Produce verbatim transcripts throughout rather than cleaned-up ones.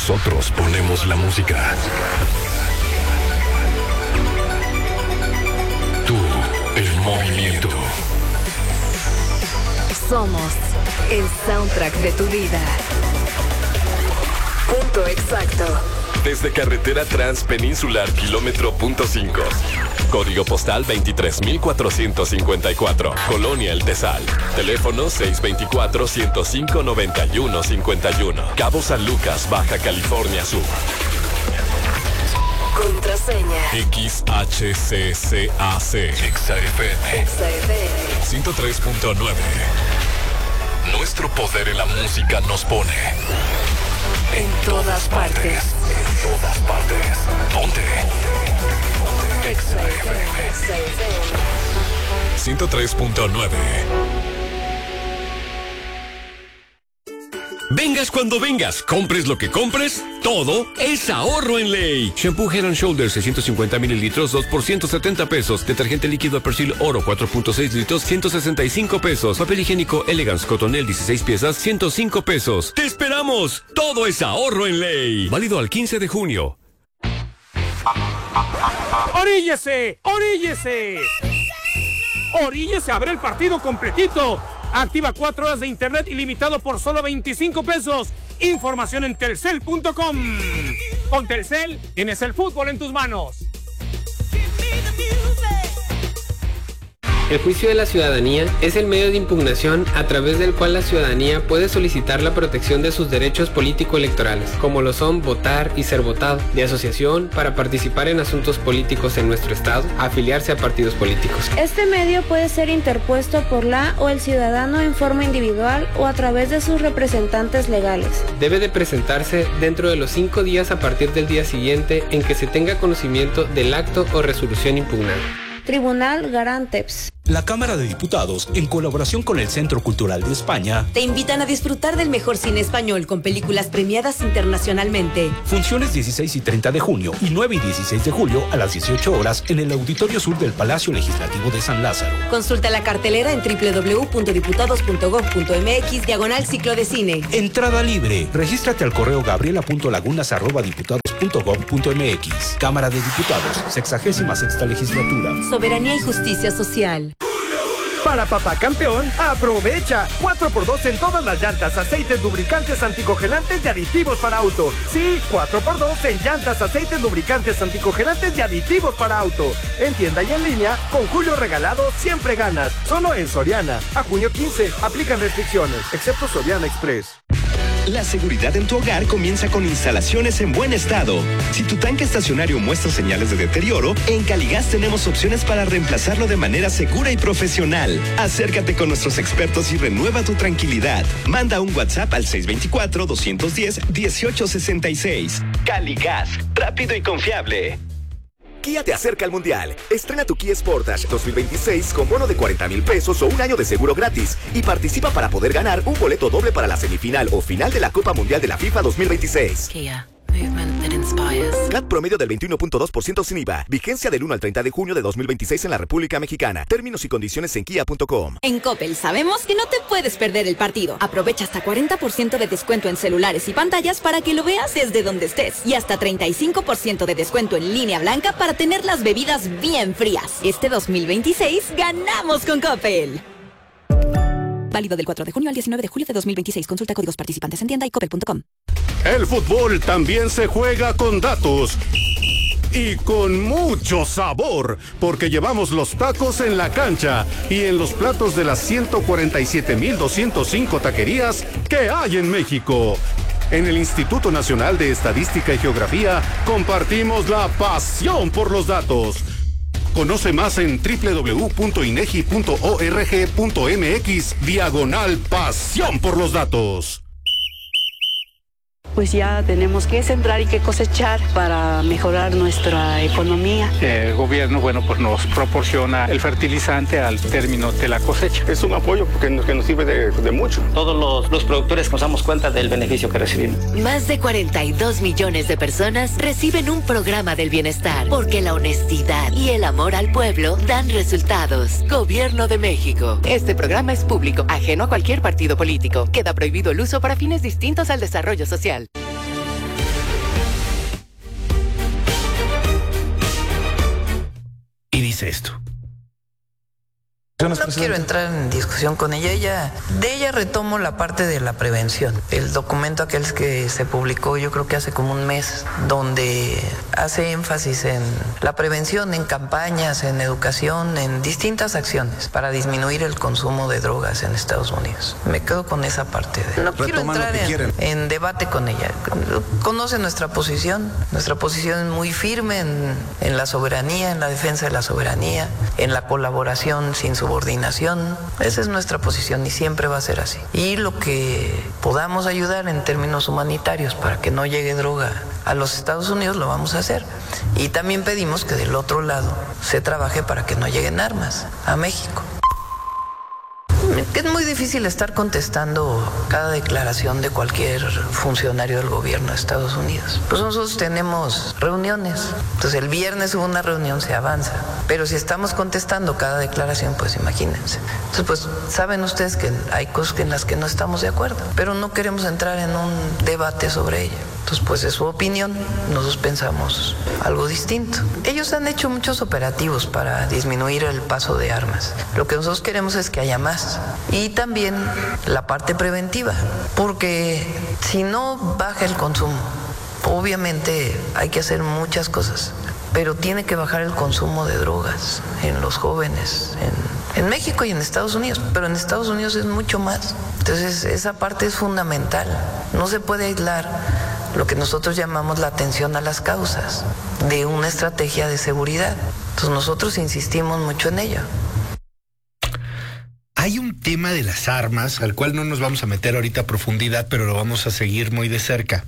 Nosotros ponemos la música. Tú, el movimiento. Somos el soundtrack de tu vida. Punto exacto. Desde Carretera Transpeninsular, kilómetro punto cinco. Código postal veintitrés mil cuatrocientos cincuenta y cuatro. Colonia El Tesal. Teléfono seis dos cuatro, ciento cinco, noventa y uno cincuenta y uno. Cabo San Lucas, Baja California Sur. Contraseña. X H C C A C. Exa F M. Exa F M. ciento tres punto nueve. Nuestro poder en la música nos pone en todas partes. En todas partes. ¿Dónde? Exa F M. Exa F M. ciento tres punto nueve. Vengas cuando vengas, compres lo que compres, todo es ahorro en Ley. Shampoo Head and Shoulders seiscientos cincuenta mililitros, dos por ciento setenta pesos. Detergente líquido Persil Oro cuatro punto seis litros, ciento sesenta y cinco pesos. Papel higiénico Elegance Cotonel dieciséis piezas, ciento cinco pesos. ¡Te esperamos! Todo es ahorro en Ley. Válido al quince de junio. ¡Oríllese! ¡Oríllese! ¡Oríllese a ver el partido completito! Activa cuatro horas de internet ilimitado por solo veinticinco pesos. Información en telcel punto com. Con Telcel tienes el fútbol en tus manos. El juicio de la ciudadanía es el medio de impugnación a través del cual la ciudadanía puede solicitar la protección de sus derechos político-electorales, como lo son votar y ser votado, de asociación para participar en asuntos políticos en nuestro estado, afiliarse a partidos políticos. Este medio puede ser interpuesto por la o el ciudadano en forma individual o a través de sus representantes legales. Debe de presentarse dentro de los cinco días a partir del día siguiente en que se tenga conocimiento del acto o resolución impugnada. Tribunal Garanteps. La Cámara de Diputados, en colaboración con el Centro Cultural de España, te invitan a disfrutar del mejor cine español con películas premiadas internacionalmente. Funciones dieciséis y treinta de junio y nueve y dieciséis de julio a las dieciocho horas en el Auditorio Sur del Palacio Legislativo de San Lázaro. Consulta la cartelera en doble u doble u doble u punto diputados punto gob punto eme equis diagonal ciclo de cine. Entrada libre. Regístrate al correo gabriela punto lagunas arroba diputados punto gob punto eme equis. Cámara de Diputados, sexagésima sexta legislatura. Soberanía y justicia social. Para Papá Campeón, aprovecha cuatro por dos en todas las llantas, aceites, lubricantes, anticongelantes y aditivos para auto. Sí, cuatro por dos en llantas, aceites, lubricantes, anticongelantes y aditivos para auto. En tienda y en línea, con Julio Regalado siempre ganas. Solo en Soriana. A junio quince, aplican restricciones, excepto Soriana Express. La seguridad en tu hogar comienza con instalaciones en buen estado. Si tu tanque estacionario muestra señales de deterioro, en Caligas tenemos opciones para reemplazarlo de manera segura y profesional. Acércate con nuestros expertos y renueva tu tranquilidad. Manda un WhatsApp al seis dos cuatro, dos uno cero, uno ocho seis seis. Caligas, rápido y confiable. Kia te acerca al Mundial. Estrena tu Kia Sportage dos mil veintiséis con bono de cuarenta mil pesos o un año de seguro gratis y participa para poder ganar un boleto doble para la semifinal o final de la Copa Mundial de la FIFA dos mil veintiséis. Kia. Movement that inspires. C A T promedio del veintiuno punto dos por ciento sin I V A. Vigencia del uno al treinta de junio de dos mil veintiséis en la República Mexicana. Términos y condiciones en kia punto com. En Coppel sabemos que no te puedes perder el partido. Aprovecha hasta cuarenta por ciento de descuento en celulares y pantallas para que lo veas desde donde estés. Y hasta treinta y cinco por ciento de descuento en línea blanca para tener las bebidas bien frías. Este dos mil veintiséis ganamos con Coppel. Válido del cuatro de junio al diecinueve de julio de dos mil veintiséis. Consulta códigos participantes en tienda y coppel punto com. El fútbol también se juega con datos y con mucho sabor, porque llevamos los tacos en la cancha y en los platos de las ciento cuarenta y siete mil doscientos cinco taquerías que hay en México. En el Instituto Nacional de Estadística y Geografía compartimos la pasión por los datos. Conoce más en doble u doble u doble u punto inegi punto org punto mx diagonal pasión por los datos. Pues ya tenemos que sembrar y que cosechar para mejorar nuestra economía. El gobierno, bueno, pues nos proporciona el fertilizante al término de la cosecha. Es un apoyo que nos, que nos sirve de, de mucho. Todos los, los productores nos damos cuenta del beneficio que recibimos. Más de cuarenta y dos millones de personas reciben un programa del bienestar, porque la honestidad y el amor al pueblo dan resultados. Gobierno de México. Este programa es público, ajeno a cualquier partido político. Queda prohibido el uso para fines distintos al desarrollo social. dice esto. No quiero entrar en discusión con ella. ella. De ella retomo la parte de la prevención. El documento aquel que se publicó yo creo que hace como un mes, donde hace énfasis en la prevención, en campañas, en educación, en distintas acciones para disminuir el consumo de drogas en Estados Unidos. Me quedo con esa parte. De... No quiero entrar en, en debate con ella. Conoce nuestra posición. Nuestra posición es muy firme en, en la soberanía, en la defensa de la soberanía, en la colaboración sin subordinación. Subordinación, esa es nuestra posición y siempre va a ser así. Y lo que podamos ayudar en términos humanitarios para que no llegue droga a los Estados Unidos lo vamos a hacer. Y también pedimos que del otro lado se trabaje para que no lleguen armas a México. Es muy difícil estar contestando cada declaración de cualquier funcionario del gobierno de Estados Unidos. Pues nosotros tenemos reuniones. Entonces el viernes hubo una reunión, se avanza. Pero si estamos contestando cada declaración, pues imagínense. Entonces, pues saben ustedes que hay cosas en las que no estamos de acuerdo, pero no queremos entrar en un debate sobre ello. Entonces, pues es su opinión, nosotros pensamos algo distinto. Ellos han hecho muchos operativos para disminuir el paso de armas. Lo que nosotros queremos es que haya más. Y también la parte preventiva, porque si no baja el consumo, obviamente hay que hacer muchas cosas, pero tiene que bajar el consumo de drogas en los jóvenes, en, en México y en Estados Unidos, pero en Estados Unidos es mucho más. Entonces esa parte es fundamental. No se puede aislar lo que nosotros llamamos la atención a las causas de una estrategia de seguridad. Entonces nosotros insistimos mucho en ello. Hay un tema de las armas al cual no nos vamos a meter ahorita a profundidad, pero lo vamos a seguir muy de cerca.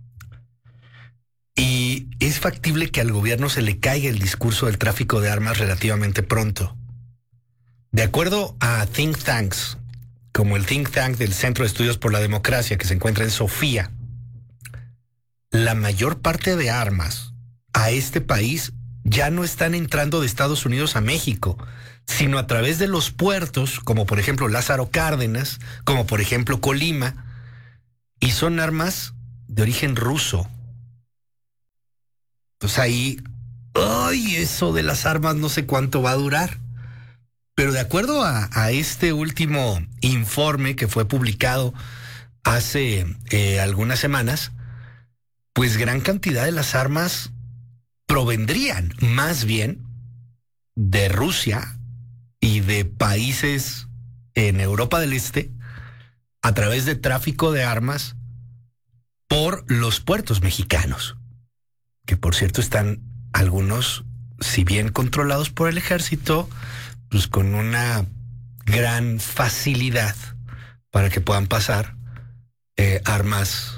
Y es factible que al gobierno se le caiga el discurso del tráfico de armas relativamente pronto. De acuerdo a think tanks, como el think tank del Centro de Estudios por la Democracia, que se encuentra en Sofía, la mayor parte de armas a este país ya no están entrando de Estados Unidos a México, sino a través de los puertos, como por ejemplo Lázaro Cárdenas, como por ejemplo Colima, y son armas de origen ruso. Entonces ahí, ¡ay! Eso de las armas no sé cuánto va a durar. Pero de acuerdo a, a este último informe que fue publicado hace eh, algunas semanas, pues gran cantidad de las armas provendrían más bien de Rusia y de países en Europa del Este a través de tráfico de armas por los puertos mexicanos, que por cierto están algunos, si bien controlados por el ejército, pues con una gran facilidad para que puedan pasar eh, armas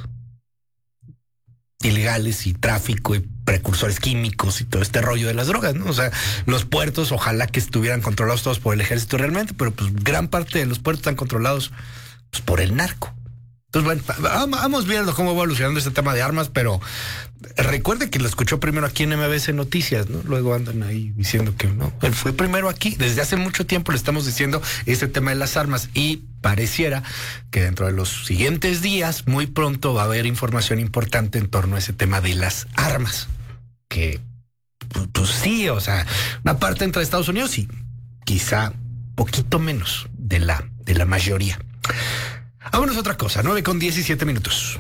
ilegales y tráfico y precursores químicos y todo este rollo de las drogas, ¿no? O sea, los puertos ojalá que estuvieran controlados todos por el ejército realmente, pero pues gran parte de los puertos están controlados pues, por el narco. Entonces, bueno, vamos viendo cómo va evolucionando este tema de armas, pero recuerde que lo escuchó primero aquí en M B C Noticias, ¿no? Luego andan ahí diciendo que no, él fue primero aquí. Desde hace mucho tiempo le estamos diciendo este tema de las armas y pareciera que dentro de los siguientes días, muy pronto va a haber información importante en torno a ese tema de las armas. Que, pues, pues sí, o sea, una parte entra de Estados Unidos y quizá poquito menos de la, de la mayoría. Vámonos a otra cosa, nueve con diecisiete minutos.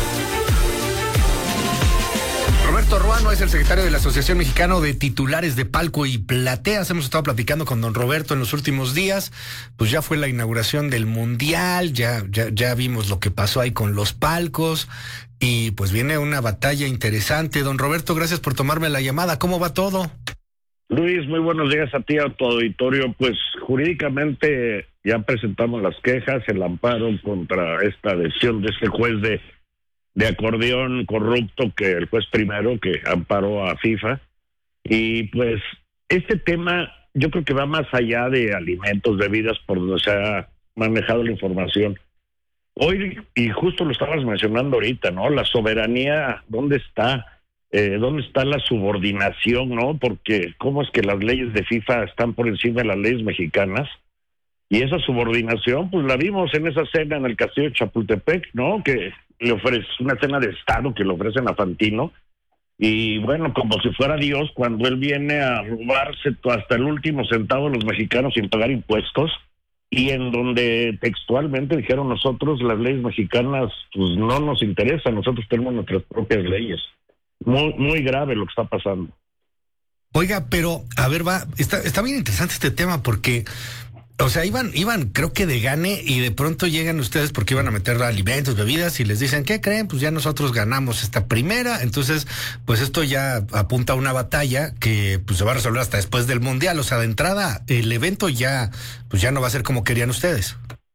Roberto Ruano es el secretario de la Asociación Mexicana de Titulares de Palco y Plateas. Hemos estado platicando con don Roberto en los últimos días. Pues ya fue la inauguración del Mundial, ya, ya, ya vimos lo que pasó ahí con los palcos y pues viene una batalla interesante. Don Roberto, gracias por tomarme la llamada. ¿Cómo va todo? Luis, muy buenos días a ti, a tu auditorio. Pues jurídicamente ya presentamos las quejas, el amparo contra esta decisión de este juez de, de acordeón corrupto, que el juez primero que amparó a FIFA. Y pues este tema yo creo que va más allá de alimentos, bebidas, por donde se ha manejado la información. Hoy, y justo lo estabas mencionando ahorita, ¿no? La soberanía, ¿dónde está? Eh, ¿Dónde está la subordinación, no? Porque cómo es que las leyes de FIFA están por encima de las leyes mexicanas, y esa subordinación, pues la vimos en esa cena en el Castillo de Chapultepec, ¿no? Que le ofrece una cena de Estado que le ofrecen a Fantino, y bueno, como si fuera Dios, cuando él viene a robarse hasta el último centavo de los mexicanos sin pagar impuestos, y en donde textualmente dijeron nosotros las leyes mexicanas pues no nos interesan, nosotros tenemos nuestras propias leyes. Muy, muy grave lo que está pasando. Oiga, pero a ver, va, está, está bien interesante este tema porque, o sea, iban, iban, creo que de gane y de pronto llegan ustedes porque iban a meter alimentos, bebidas y les dicen, ¿qué creen? Pues ya nosotros ganamos esta primera, entonces, pues esto ya apunta a una batalla que pues se va a resolver hasta después del Mundial, o sea, de entrada el evento ya, pues ya no va a ser como querían ustedes.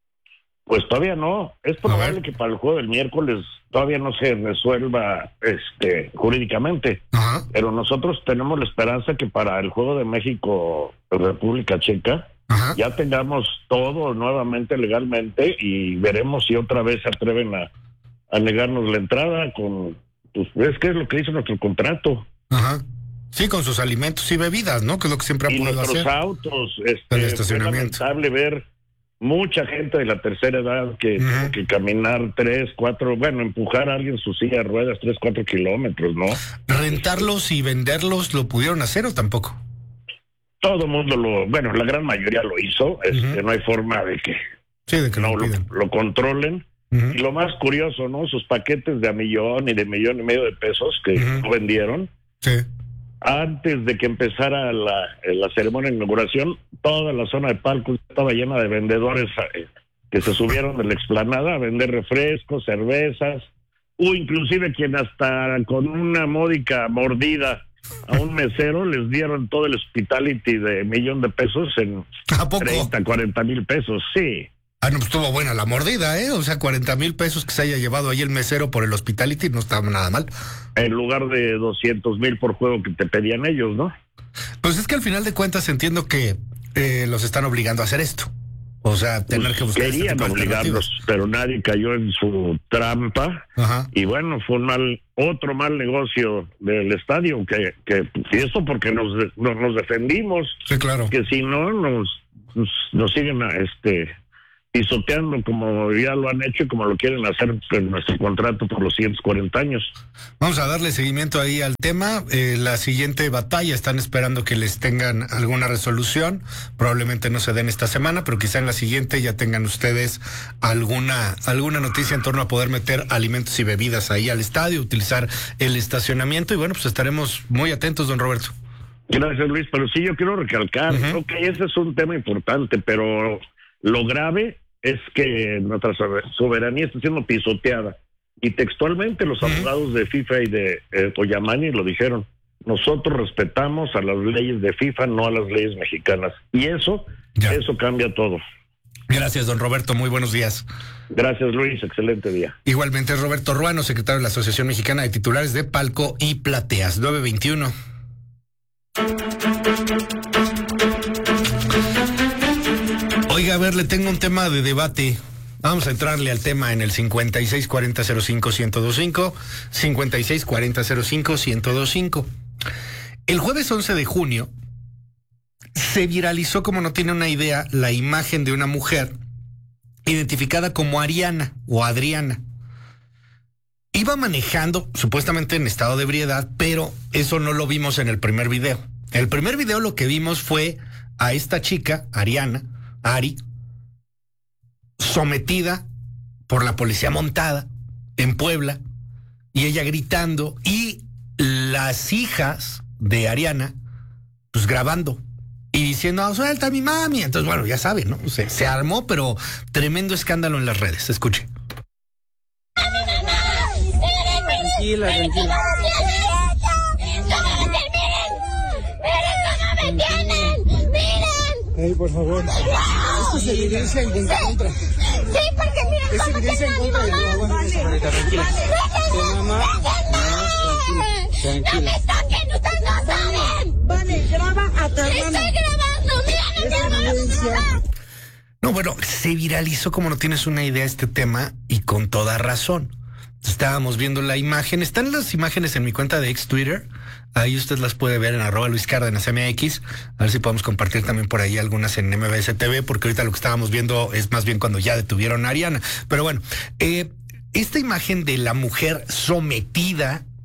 Pues todavía no, es probable que para el juego del miércoles todavía no se resuelva este jurídicamente, Ajá. pero nosotros tenemos la esperanza que para el juego de México República Checa Ajá. ya tengamos todo nuevamente legalmente y veremos si otra vez se atreven a, a negarnos la entrada con, pues es que es lo que dice nuestro contrato. Ajá. Sí, con sus alimentos y bebidas, ¿no? Que es lo que siempre ha podido hacer. Y nuestros autos, este, el estacionamiento. Es lamentable ver mucha gente de la tercera edad que uh-huh. tiene que caminar tres, cuatro, bueno, empujar a alguien en su silla de ruedas tres, cuatro kilómetros, ¿no? ¿Rentarlos y venderlos lo pudieron hacer o tampoco? Todo el mundo lo, bueno, la gran mayoría lo hizo, este, uh-huh. no hay forma de que, sí, de que no lo, lo controlen. Uh-huh. Y lo más curioso, ¿no? Sus paquetes de a millón y de millón y medio de pesos que uh-huh. no vendieron. Sí. Antes de que empezara la, la ceremonia de inauguración, toda la zona de palcos estaba llena de vendedores eh, que se subieron de la explanada a vender refrescos, cervezas, o inclusive quien hasta con una módica mordida a un mesero les dieron todo el hospitality de millón de pesos en treinta, cuarenta mil pesos, sí. Ah, no, pues estuvo buena la mordida, ¿eh? O sea, cuarenta mil pesos que se haya llevado ahí el mesero por el hospitality no estaba nada mal. En lugar de doscientos mil por juego que te pedían ellos, ¿no? Pues es que al final de cuentas entiendo que eh, los están obligando a hacer esto. O sea, tener pues que buscar querían este obligarlos, pero nadie cayó en su trampa. Ajá. Y bueno, fue un mal, otro mal negocio del estadio, que, que y esto porque nos, nos, nos defendimos. Sí, claro. Que si no, nos, nos, nos siguen a este... pisoteando como ya lo han hecho y como lo quieren hacer en nuestro contrato por los siguientes cuarenta años. Vamos a darle seguimiento ahí al tema. Eh, la siguiente batalla, están esperando que les tengan alguna resolución. Probablemente no se den esta semana, pero quizá en la siguiente ya tengan ustedes alguna, alguna noticia en torno a poder meter alimentos y bebidas ahí al estadio, utilizar el estacionamiento. Y bueno, pues estaremos muy atentos, don Roberto. Gracias, Luis. Pero sí, yo quiero recalcar, uh-huh. creo que ese es un tema importante, pero lo grave es que nuestra soberanía está siendo pisoteada. Y textualmente los uh-huh. abogados de FIFA y de eh, Oyamani lo dijeron. Nosotros respetamos a las leyes de FIFA, no a las leyes mexicanas. Y eso, ya. eso cambia todo. Gracias, don Roberto. Muy buenos días. Gracias, Luis. Excelente día. Igualmente, Roberto Ruano, secretario de la Asociación Mexicana de Titulares de Palco y Plateas. nueve veintiuno. Oiga, a ver, le tengo un tema de debate. Vamos a entrarle al tema en el cincuenta y seis cuarenta cero cinco ciento veinticinco, cincuenta y seis cuarenta cero cinco ciento veinticinco. El jueves once de junio se viralizó, como no tiene una idea, la imagen de una mujer identificada como Ariana o Adriana. Iba manejando, supuestamente en estado de ebriedad, pero eso no lo vimos en el primer video. En el primer video lo que vimos fue a esta chica, Ariana, Ari, sometida por la policía montada en Puebla, y ella gritando, y las hijas de Ariana, pues grabando y diciendo, suelta a mi mami. Entonces, bueno, ya saben, ¿no? Se, se armó, pero tremendo escándalo en las redes. Escuche. Tranquila, tranquila. Ey, por favor. Esto es evidencia en contra. Sí, porque mira. Es evidencia en contra de la mamá. Tranquila. Tu mamá. Tranquila. No me toquen, ustedes no saben. Vale, graba a tu hermana. Estoy grabando, mira, no grabando. No, bueno, se viralizó, como no tienes una idea, este tema, y con toda razón. Estábamos viendo la imagen. Están las imágenes en mi cuenta de ex Twitter. Ahí usted las puede ver en arroba Luis Cárdenas M X. A ver si podemos compartir también por ahí algunas en M B S T V, porque ahorita lo que estábamos viendo es más bien cuando ya detuvieron a Ariana. Pero bueno, eh, esta imagen de la mujer sometida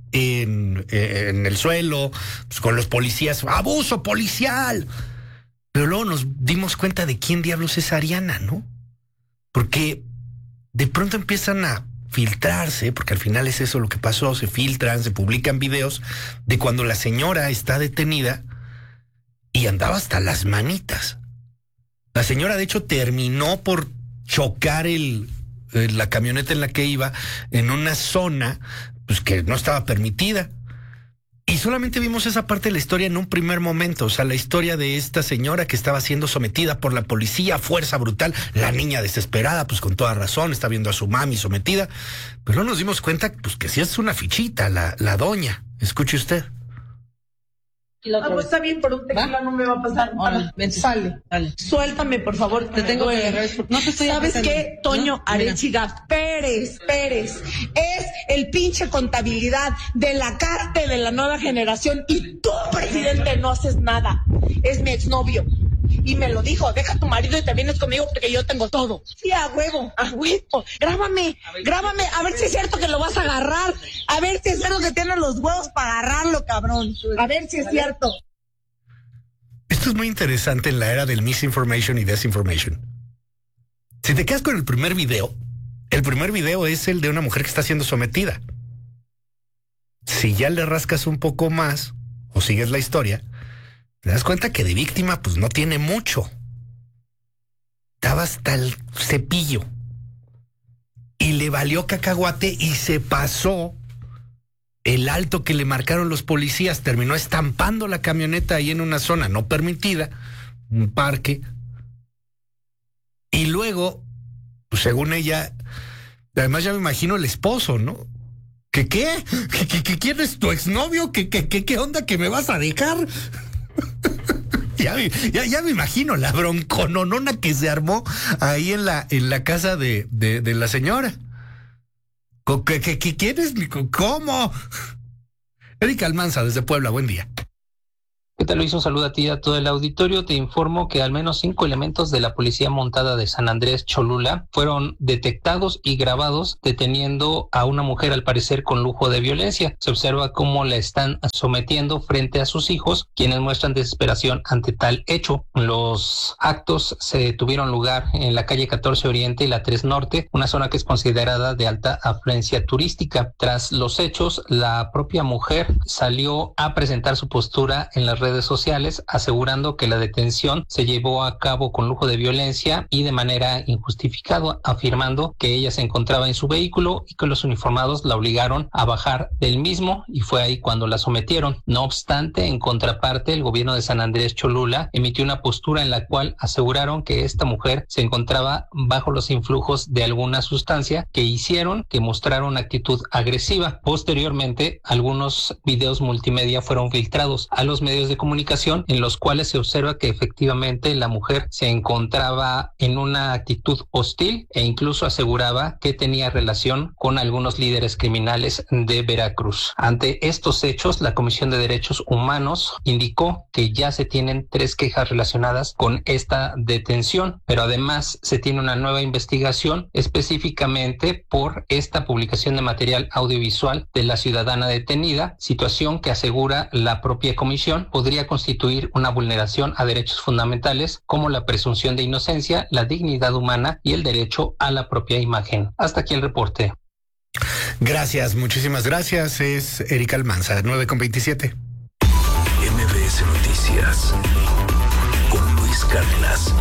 en, en el suelo, pues con los policías, abuso policial. Pero luego nos dimos cuenta de quién diablos es Ariana, ¿no? Porque de pronto empiezan a filtrarse, porque al final es eso lo que pasó, se filtran, se publican videos de cuando la señora está detenida y andaba hasta las manitas. La señora, de hecho, terminó por chocar el, la camioneta en la que iba en una zona pues, que no estaba permitida. Y solamente vimos esa parte de la historia en un primer momento, o sea, la historia de esta señora que estaba siendo sometida por la policía a fuerza brutal, la niña desesperada, pues con toda razón, está viendo a su mami sometida, pero no nos dimos cuenta, pues que sí es una fichita, la, la doña. Escuche usted. Ah, pues está bien, por un tequila no me va a pasar nada. Sale. Dale. Suéltame, por favor. Te tengo que agarrar. No te estoy ¿Sabes qué, Toño? ¿No? Arechiga Pérez, Pérez, es el pinche contabilidad de la cártel de la nueva generación y tú, presidente, no haces nada. Es mi exnovio. Y me lo dijo, deja a tu marido y te vienes conmigo porque yo tengo todo. Sí, a huevo, a huevo. Grábame, grábame, a ver si es cierto que lo vas a agarrar. A ver si es cierto que tienes los huevos para agarrarlo, cabrón. A ver si es cierto. Esto es muy interesante en la era del misinformation y desinformation. Si te quedas con el primer video, el primer video es el de una mujer que está siendo sometida. Si ya le rascas un poco más, o sigues la historia, te das cuenta que de víctima pues no tiene mucho. Estaba hasta el cepillo. Y le valió cacahuate y se pasó el alto que le marcaron los policías. Terminó estampando la camioneta ahí en una zona no permitida, un parque. Y luego, pues según ella, además ya me imagino el esposo, ¿no? ¿Qué qué? ¿Qué, qué, qué quién es tu exnovio? ¿Qué, qué, qué, qué onda que me vas a dejar? Ya, ya, ya me imagino la broncononona que se armó ahí en la, en la casa de, de, de la señora. ¿Qué, qué, qué quieres? ¿Cómo? Erika Almanza, desde Puebla, buen día. ¿Qué tal, Luis? Un saludo a ti y a todo el auditorio. Te informo que al menos cinco elementos de la Policía Montada de San Andrés Cholula fueron detectados y grabados deteniendo a una mujer, al parecer con lujo de violencia. Se observa cómo la están sometiendo frente a sus hijos, quienes muestran desesperación ante tal hecho. Los actos se tuvieron lugar en la calle catorce Oriente y la tres Norte, una zona que es considerada de alta afluencia turística. Tras los hechos, la propia mujer salió a presentar su postura en las redes redes sociales, asegurando que la detención se llevó a cabo con lujo de violencia y de manera injustificada, afirmando que ella se encontraba en su vehículo y que los uniformados la obligaron a bajar del mismo, y fue ahí cuando la sometieron. No obstante, en contraparte, el gobierno de San Andrés Cholula emitió una postura en la cual aseguraron que esta mujer se encontraba bajo los influjos de alguna sustancia que hicieron que mostrara una actitud agresiva. Posteriormente, algunos videos multimedia fueron filtrados a los medios de comunicación en los cuales se observa que efectivamente la mujer se encontraba en una actitud hostil e incluso aseguraba que tenía relación con algunos líderes criminales de Veracruz. Ante estos hechos, la Comisión de Derechos Humanos indicó que ya se tienen tres quejas relacionadas con esta detención, pero además se tiene una nueva investigación específicamente por esta publicación de material audiovisual de la ciudadana detenida, situación que asegura la propia comisión podría constituir una vulneración a derechos fundamentales como la presunción de inocencia, la dignidad humana y el derecho a la propia imagen. Hasta aquí el reporte. Gracias, muchísimas gracias. Es Erika Almanza, nueve con veintisiete. M B S Noticias con Luis Cárdenas.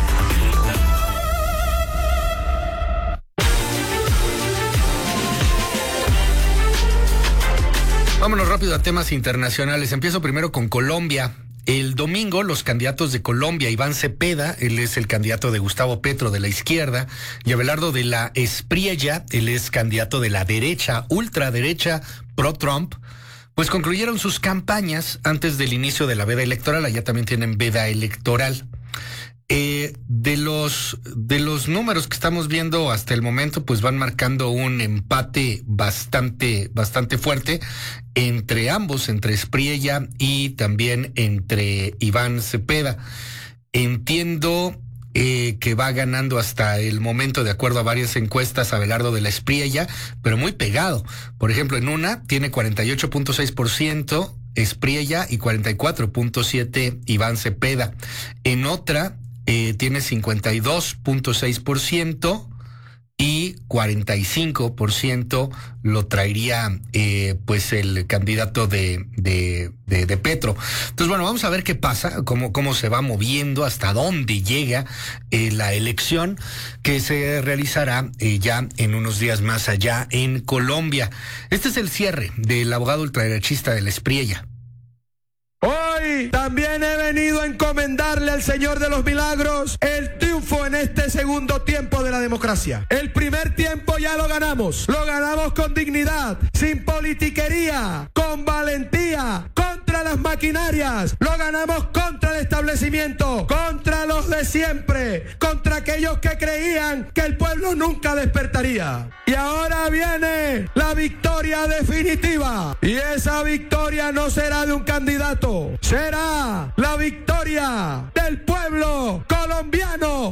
Vámonos rápido a temas internacionales. Empiezo primero con Colombia. El domingo, los candidatos de Colombia, Iván Cepeda, él es el candidato de Gustavo Petro de la izquierda, y Abelardo de la Espriella, él es candidato de la derecha, ultraderecha, pro-Trump, pues concluyeron sus campañas antes del inicio de la veda electoral. Allá también tienen veda electoral. Eh, de los de los números que estamos viendo hasta el momento, pues van marcando un empate bastante bastante fuerte entre ambos, entre Espriella y también entre Iván Cepeda. Entiendo eh, que va ganando hasta el momento, de acuerdo a varias encuestas, Abelardo de la Espriella, pero muy pegado. Por ejemplo, en una tiene cuarenta y ocho punto seis por ciento Espriella y cuarenta y cuatro punto siete por ciento Iván Cepeda. En otra eh, tiene cincuenta y dos punto seis por ciento y cuarenta y cinco por ciento lo traería eh, pues el candidato de, de, de, de Petro. Entonces, bueno, vamos a ver qué pasa, cómo, cómo se va moviendo, hasta dónde llega eh, la elección que se realizará eh, ya en unos días más allá en Colombia. Este es el cierre del abogado ultraderechista de la Espriella. Hoy también he venido a encomendarle al Señor de los Milagros el triunfo en este segundo tiempo de la democracia. El primer tiempo ya lo ganamos, lo ganamos con dignidad, sin politiquería, con valentía, contra las maquinarias, lo ganamos contra el establecimiento, contra los de siempre, contra aquellos que creían que el pueblo nunca despertaría. Y ahora viene la victoria definitiva, y esa victoria no será de un candidato, será la victoria del pueblo colombiano.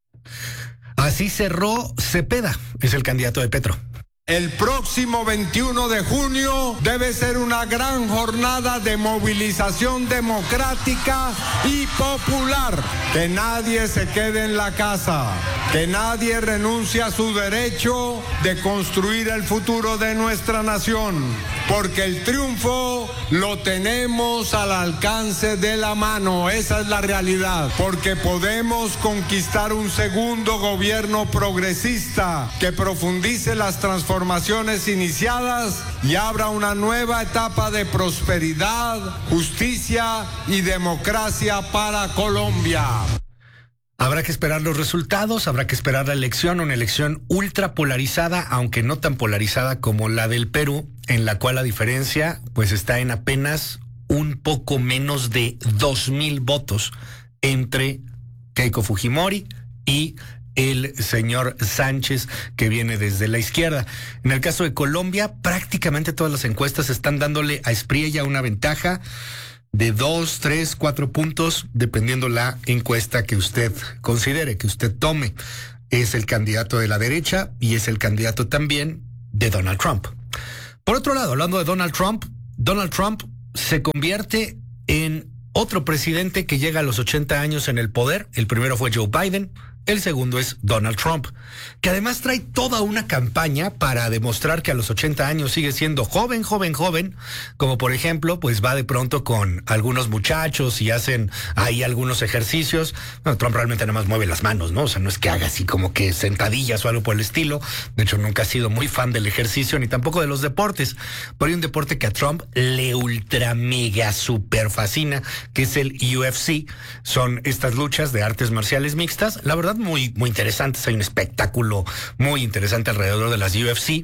Así cerró Cepeda, es el candidato de Petro. El próximo veintiuno de junio debe ser una gran jornada de movilización democrática y popular. Que nadie se quede en la casa, que nadie renuncie a su derecho de construir el futuro de nuestra nación, porque el triunfo lo tenemos al alcance de la mano, esa es la realidad, porque podemos conquistar un segundo gobierno progresista que profundice las transformaciones transformaciones iniciadas y abra una nueva etapa de prosperidad, justicia y democracia para Colombia. Habrá que esperar los resultados, habrá que esperar la elección, una elección ultra polarizada, aunque no tan polarizada como la del Perú, en la cual la diferencia pues está en apenas un poco menos de dos mil votos entre Keiko Fujimori y el señor Sánchez, que viene desde la izquierda. En el caso de Colombia, prácticamente todas las encuestas están dándole a Espriella una ventaja de dos, tres, cuatro puntos, dependiendo la encuesta que usted considere, que usted tome. Es el candidato de la derecha y es el candidato también de Donald Trump. Por otro lado, hablando de Donald Trump, Donald Trump se convierte en otro presidente que llega a los ochenta años en el poder. El primero fue Joe Biden. El segundo es Donald Trump, que además trae toda una campaña para demostrar que a los ochenta años sigue siendo joven, joven, joven, como por ejemplo, pues va de pronto con algunos muchachos y hacen ahí algunos ejercicios. Bueno, Trump realmente nada más mueve las manos, ¿no? O sea, no es que haga así como que sentadillas o algo por el estilo. De hecho, nunca ha sido muy fan del ejercicio ni tampoco de los deportes. Pero hay un deporte que a Trump le ultra mega super fascina, que es el U F C. Son estas luchas de artes marciales mixtas. La verdad, muy, muy interesantes. Hay un espectáculo muy interesante alrededor de las U F C.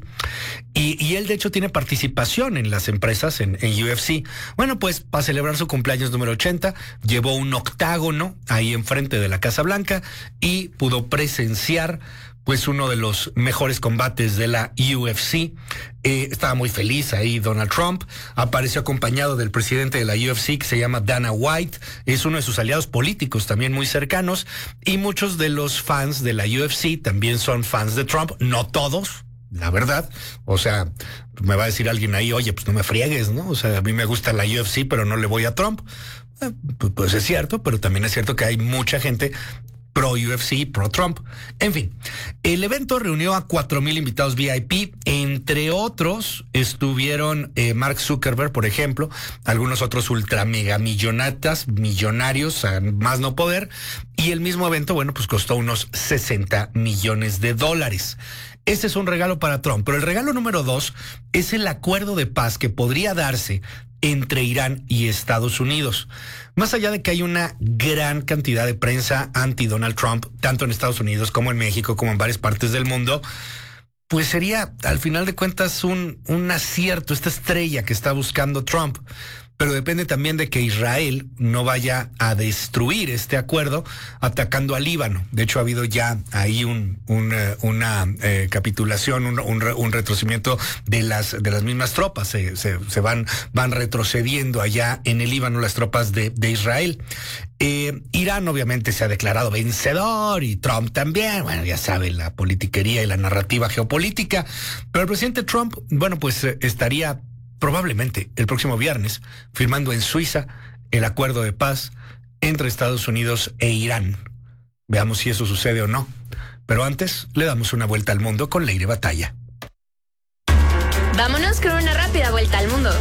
Y, y él, de hecho, tiene participación en las empresas en, en U F C. Bueno, pues, para celebrar su cumpleaños número ochenta, llevó un octágono ahí enfrente de la Casa Blanca y pudo presenciar pues uno de los mejores combates de la U F C. Eh, estaba muy feliz ahí Donald Trump. Apareció acompañado del presidente de la U F C, que se llama Dana White. Es uno de sus aliados políticos también muy cercanos. Y muchos de los fans de la U F C también son fans de Trump. No todos, la verdad. O sea, me va a decir alguien ahí, oye, pues no me friegues, ¿no? O sea, a mí me gusta la U F C, pero no le voy a Trump. Eh, pues, pues es cierto, pero también es cierto que hay mucha gente pro U F C, pro Trump. En fin, el evento reunió a cuatro mil invitados V I P. Entre otros, estuvieron eh, Mark Zuckerberg, por ejemplo, algunos otros ultra mega millonatas, millonarios, a más no poder. Y el mismo evento, bueno, pues costó unos sesenta millones de dólares. Ese es un regalo para Trump. Pero el regalo número dos es el acuerdo de paz que podría darse entre Irán y Estados Unidos. Más allá de que hay una gran cantidad de prensa anti-Donald Trump, tanto en Estados Unidos como en México, como en varias partes del mundo, pues sería, al final de cuentas, un, un acierto, esta estrella que está buscando Trump. pero depende también de que Israel no vaya a destruir este acuerdo atacando a Líbano. De hecho, ha habido ya ahí un, un una eh, capitulación, un, un, un retrocedimiento de las de las mismas tropas. Se, se, se van, van retrocediendo allá en el Líbano las tropas de, de Israel. Eh, Irán obviamente se ha declarado vencedor y Trump también. Bueno, ya sabe, la politiquería y la narrativa geopolítica. Pero el presidente Trump, bueno, pues eh, estaría probablemente el próximo viernes firmando en Suiza el acuerdo de paz entre Estados Unidos e Irán. Veamos si eso sucede o no. Pero antes le damos una vuelta al mundo con Leire Batalla. Vámonos con una rápida vuelta al mundo.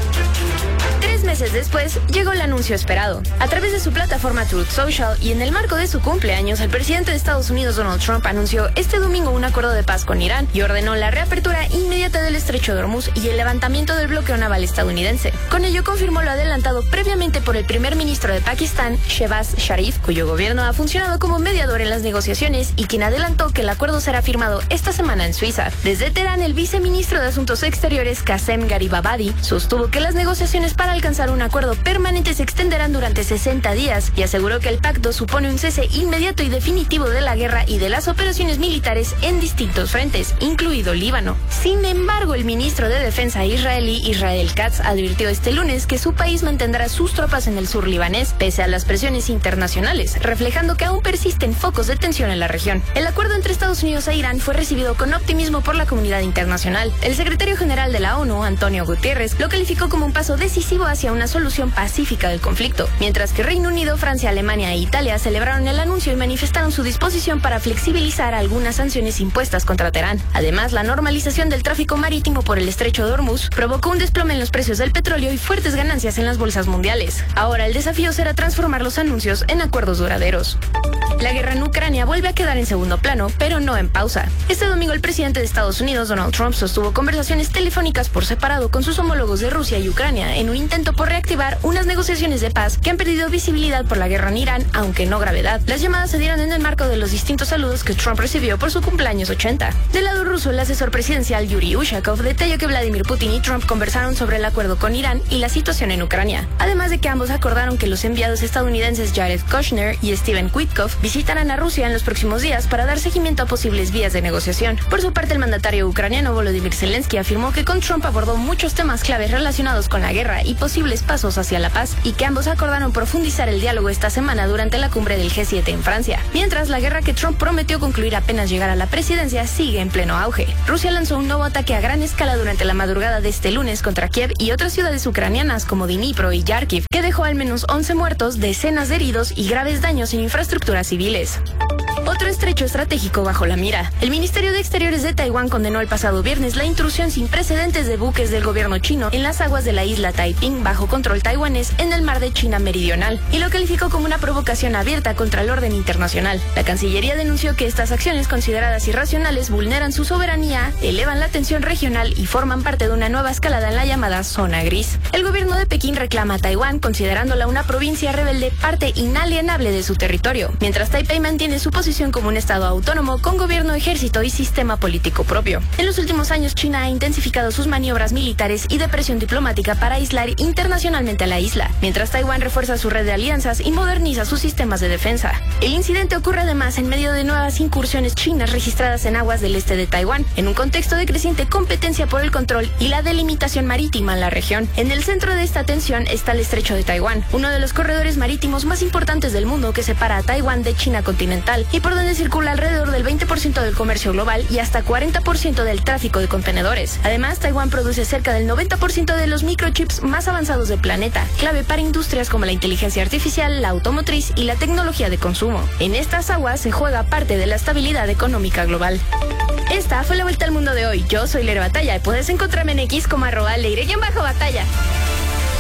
Tres meses después, llegó el anuncio esperado. A través de su plataforma Truth Social y en el marco de su cumpleaños, el presidente de Estados Unidos, Donald Trump, anunció este domingo un acuerdo de paz con Irán y ordenó la reapertura inmediata del estrecho de Hormuz y el levantamiento del bloqueo naval estadounidense. Con ello confirmó lo adelantado previamente por el primer ministro de Pakistán, Shehbaz Sharif, cuyo gobierno ha funcionado como mediador en las negociaciones y quien adelantó que el acuerdo será firmado esta semana en Suiza. Desde Teherán, el viceministro de Asuntos Exteriores, Qasem Garibabadi, sostuvo que las negociaciones para alcanzar un acuerdo permanente se extenderán durante sesenta días y aseguró que el pacto supone un cese inmediato y definitivo de la guerra y de las operaciones militares en distintos frentes, incluido Líbano. Sin embargo, el ministro de Defensa israelí, Israel Katz, advirtió este lunes que su país mantendrá sus tropas en el sur libanés, pese a las presiones internacionales, reflejando que aún persisten focos de tensión en la región. El acuerdo entre Estados Unidos e Irán fue recibido con optimismo por la comunidad internacional. El secretario general de la ONU, Antonio Guterres, lo calificó como un paso decisivo hacia una solución pacífica del conflicto, mientras que Reino Unido, Francia, Alemania e Italia celebraron el anuncio y manifestaron su disposición para flexibilizar algunas sanciones impuestas contra Teherán. Además, la normalización del tráfico marítimo por el estrecho de Hormuz provocó un desplome en los precios del petróleo y fuertes ganancias en las bolsas mundiales. Ahora el desafío será transformar los anuncios en acuerdos duraderos. La guerra en Ucrania vuelve a quedar en segundo plano, pero no en pausa. Este domingo el presidente de Estados Unidos, Donald Trump, sostuvo conversaciones telefónicas por separado con sus homólogos de Rusia y Ucrania en un intento por reactivar unas negociaciones de paz que han perdido visibilidad por la guerra en Irán, aunque no gravedad. Las llamadas se dieron en el marco de los distintos saludos que Trump recibió por su cumpleaños ochenta. Del lado ruso, el asesor presidencial Yuri Ushakov detalló que Vladimir Putin y Trump conversaron sobre el acuerdo con Irán y la situación en Ucrania, además de que ambos acordaron que los enviados estadounidenses Jared Kushner y Steven Witkoff visitarán a Rusia en los próximos días para dar seguimiento a posibles vías de negociación. Por su parte, el mandatario ucraniano Volodymyr Zelensky afirmó que con Trump abordó muchos temas claves relacionados con la guerra y posibles pasos hacia la paz, y que ambos acordaron profundizar el diálogo esta semana durante la cumbre del G siete en Francia. Mientras, la guerra que Trump prometió concluir apenas llegara a la presidencia sigue en pleno auge. Rusia lanzó un nuevo ataque a gran escala durante la madrugada de este lunes contra Kiev y otras ciudades ucranianas como Dnipro y Kharkiv, que dejó al menos once muertos, decenas de heridos y graves daños en infraestructuras civiles. Otro estrecho estratégico bajo la mira. El Ministerio de Exteriores de Taiwán condenó el pasado viernes la intrusión sin precedentes de buques del gobierno chino en las aguas de la isla Taiping bajo control taiwanés en el mar de China Meridional y lo calificó como una provocación abierta contra el orden internacional. La Cancillería denunció que estas acciones consideradas irracionales vulneran su soberanía, elevan la tensión regional y forman parte de una nueva escalada en la llamada zona gris. El gobierno de Pekín reclama a Taiwán considerándola una provincia rebelde, parte inalienable de su territorio, mientras Taipei mantiene su posición como un estado autónomo con gobierno, ejército y sistema político propio. En los últimos años, China ha intensificado sus maniobras militares y de presión diplomática para aislar internacionalmente a la isla, mientras Taiwán refuerza su red de alianzas y moderniza sus sistemas de defensa. El incidente ocurre además en medio de nuevas incursiones chinas registradas en aguas del este de Taiwán, en un contexto de creciente competencia por el control y la delimitación marítima en la región. En el centro de esta tensión está el estrecho de Taiwán, uno de los corredores marítimos más importantes del mundo que separa a Taiwán de China continental y por donde circula alrededor del veinte por ciento del comercio global y hasta cuarenta por ciento del tráfico de contenedores. Además, Taiwán produce cerca del noventa por ciento de los microchips más avanzados del planeta, clave para industrias como la inteligencia artificial, la automotriz y la tecnología de consumo. En estas aguas se juega parte de la estabilidad económica global. Esta fue la vuelta al mundo de hoy. Yo soy Leire Batalla y puedes encontrarme en X como arroba Leire-Batalla.